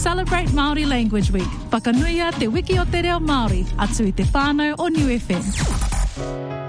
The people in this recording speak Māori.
celebrate Māori Language Week. Whakanuia te wiki o te reo Māori, atu i te whānau o New FM.